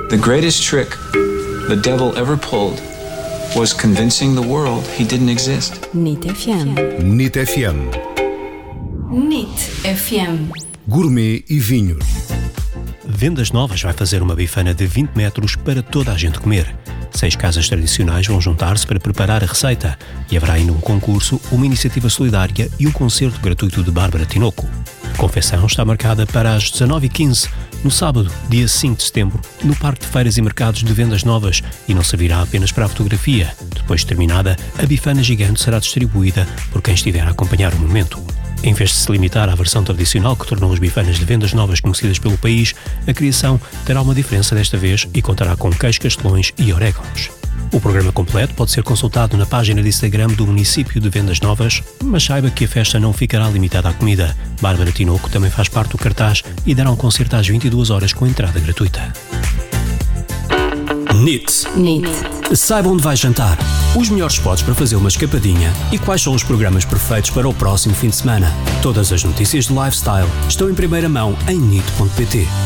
The greatest trick the devil ever pulled was convincing the world he didn't exist. NIT FM. NIT FM. NIT FM. Gourmet e vinhos. Vendas Novas vai fazer uma bifana de 20 metros para toda a gente comer. 6 casas tradicionais vão juntar-se para preparar a receita e haverá ainda um concurso, uma iniciativa solidária e um concerto gratuito de Bárbara Tinoco. A confecção está marcada para as 19h15, no sábado, dia 5 de setembro, no Parque de Feiras e Mercados de Vendas Novas e não servirá apenas para a fotografia. Depois de terminada, a bifana gigante será distribuída por quem estiver a acompanhar o momento. Em vez de se limitar à versão tradicional que tornou as bifanas de Vendas Novas conhecidas pelo país, a criação terá uma diferença desta vez e contará com queijos castelões e orégãos. O programa completo pode ser consultado na página de Instagram do município de Vendas Novas, mas saiba que a festa não ficará limitada à comida. Bárbara Tinoco também faz parte do cartaz e dará um concerto às 22 horas com entrada gratuita. NIT. Saiba onde vai jantar, os melhores spots para fazer uma escapadinha e quais são os programas perfeitos para o próximo fim de semana. Todas as notícias de lifestyle estão em primeira mão em NIT.pt.